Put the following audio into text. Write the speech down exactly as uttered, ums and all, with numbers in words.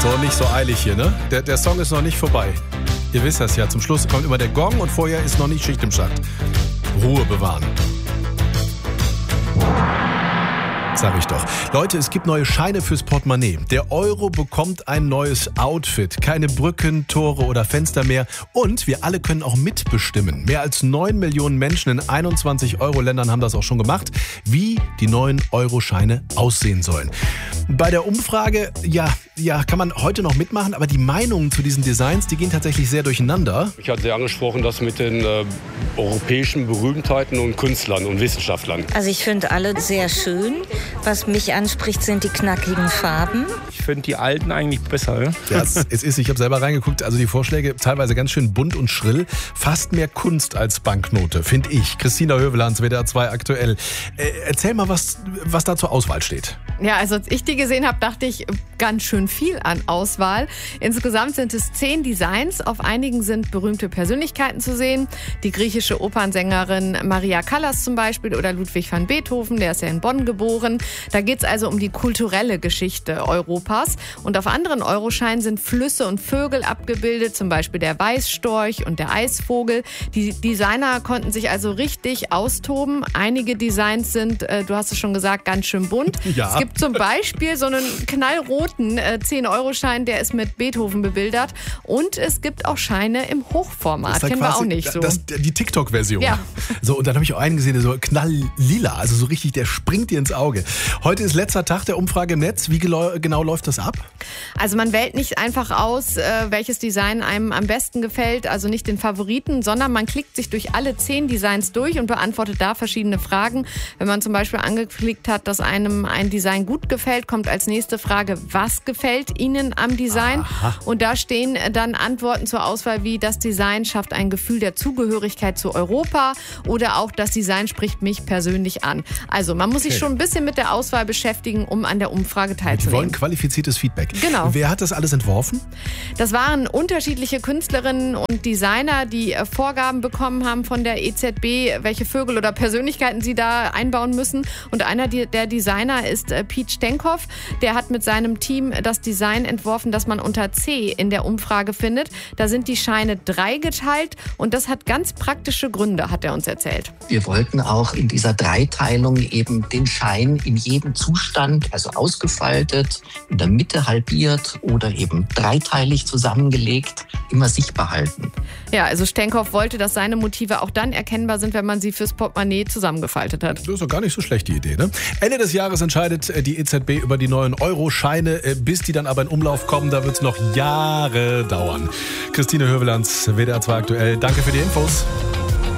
So, nicht so eilig hier, ne? Der, der Song ist noch nicht vorbei. Ihr wisst das ja, zum Schluss kommt immer der Gong und vorher ist noch nicht Schicht im Schacht. Ruhe bewahren. Sag ich doch. Leute, es gibt neue Scheine fürs Portemonnaie. Der Euro bekommt ein neues Outfit. Keine Brücken, Tore oder Fenster mehr. Und wir alle können auch mitbestimmen. Mehr als neun Millionen Menschen in einundzwanzig Euro-Ländern haben das auch schon gemacht, wie die neuen Euro-Scheine aussehen sollen. Bei der Umfrage, ja, ja, kann man heute noch mitmachen, aber die Meinungen zu diesen Designs, die gehen tatsächlich sehr durcheinander. Ich hatte ja angesprochen, das mit den äh, europäischen Berühmtheiten und Künstlern und Wissenschaftlern. Also ich finde alle sehr schön. Was mich anspricht, sind die knackigen Farben. Ich finde die alten eigentlich besser. Ja, ja es, es ist, ich habe selber reingeguckt, also die Vorschläge teilweise ganz schön bunt und schrill. Fast mehr Kunst als Banknote, finde ich. Christina Hövelanz, W D R zwei aktuell. Äh, erzähl mal, was, was da zur Auswahl steht. Ja, also als ich die gesehen habe, dachte ich, ganz schön viel an Auswahl. Insgesamt sind es zehn Designs. Auf einigen sind berühmte Persönlichkeiten zu sehen. Die griechische Opernsängerin Maria Callas zum Beispiel oder Ludwig van Beethoven, der ist ja in Bonn geboren. Da geht es also um die kulturelle Geschichte Europas. Und auf anderen Euroscheinen sind Flüsse und Vögel abgebildet, zum Beispiel der Weißstorch und der Eisvogel. Die Designer konnten sich also richtig austoben. Einige Designs sind, äh, du hast es schon gesagt, ganz schön bunt. Ja. Es gibt zum Beispiel so einen knallroten äh, zehn-Euro-Schein, der ist mit Beethoven bebildert. Und es gibt auch Scheine im Hochformat. Kennen wir auch nicht so. Das, die TikTok-Version. Ja. So, und dann habe ich auch einen gesehen, der so knalllila, also so richtig, der springt dir ins Auge. Heute ist letzter Tag der Umfrage im Netz. Wie genau läuft das ab? Also man wählt nicht einfach aus, äh, welches Design einem am besten gefällt, also nicht den Favoriten, sondern man klickt sich durch alle zehn Designs durch und beantwortet da verschiedene Fragen. Wenn man zum Beispiel angeklickt hat, dass einem ein Design gut gefällt, kommt als nächste Frage, was gefällt Ihnen am Design? Aha. Und da stehen dann Antworten zur Auswahl wie, das Design schafft ein Gefühl der Zugehörigkeit zu Europa oder auch das Design spricht mich persönlich an. Also man muss Okay. sich schon ein bisschen mit der Auswahl beschäftigen, um an der Umfrage Die teilzunehmen. wollen qualifiziertes Feedback. Genau. Wer hat das alles entworfen? Das waren unterschiedliche Künstlerinnen und Designer, die äh, Vorgaben bekommen haben von der E Z B, welche Vögel oder Persönlichkeiten sie da einbauen müssen. Und einer der Designer ist äh, Piet Stenkhoff. Der hat mit seinem Team das Design entworfen, das man unter C in der Umfrage findet. Da sind die Scheine dreigeteilt und das hat ganz praktische Gründe, hat er uns erzählt. Wir wollten auch in dieser Dreiteilung eben den Schein in jedem Zustand, also ausgefaltet, in der Mitte halbiert oder eben dreiteilig zusammengelegt, immer sichtbar halten. Ja, also Stenkhoff wollte, dass seine Motive auch dann erkennbar sind, wenn man sie fürs Portemonnaie zusammengefaltet hat. Das ist doch gar nicht so schlecht, die Idee, ne? Ende des Jahres entscheidet die E Z B über die neuen Euro-Scheine. Bis die dann aber in Umlauf kommen, da wird es noch Jahre dauern. Christine Hövelanz, W D R zwei aktuell. Danke für die Infos.